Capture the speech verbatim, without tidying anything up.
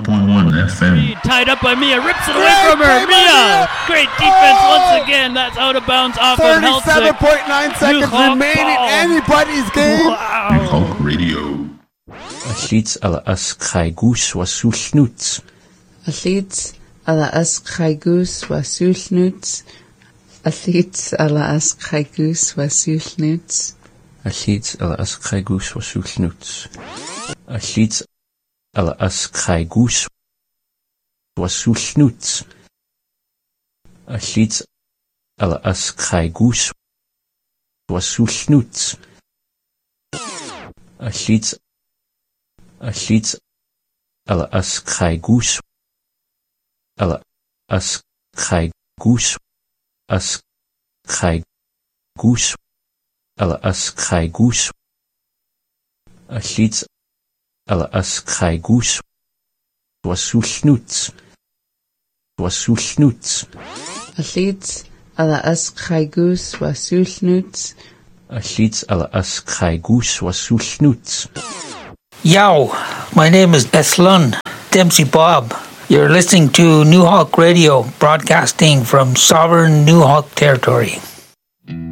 point one F M. Tied up by Mia, rips it away from her. Mia, great defense oh! once again. That's out of bounds off of Heltzig. thirty-seven point nine seconds remaining in anybody's game. Wow. New Radio. Athletes ala as Kaigus was Sulnuts. Athletes ala as Kaigus was Sulnuts. Athletes ala as Kaigus was Sulnuts. Athletes ala as Kaigus was Sulnuts. Athletes ala as Kaigus was Sulnuts. Athletes ala as Kaigus was Sulnuts. Athletes Athletes ala as Kaigus ala as Kaigus as Kaigus ala as Kaigus. Athletes ala as Kaigus was Sulnuts. Was Sulnuts. Athletes ala as Kaigus was Sulnuts. Athletes ala as Kaigus was Sulnuts. Yow, my name is Ethlun Dempsey Bob. You're listening to New Hawk Radio, broadcasting from sovereign New Hawk territory.